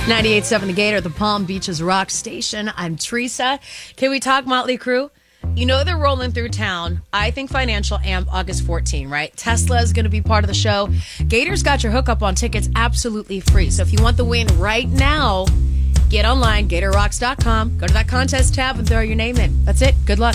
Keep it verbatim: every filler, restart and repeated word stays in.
ninety-eight point seven The Gator, the Palm Beaches Rock Station. I'm Teresa. Can we talk Motley Crue? You know they're rolling through town. I think Financial Amp August fourteenth, right? Tesla is going to be part of the show. Gator's got your hookup on tickets absolutely free. So if you want the win right now, get online, gator rocks dot com. Go to that contest tab and throw your name in. That's it. Good luck.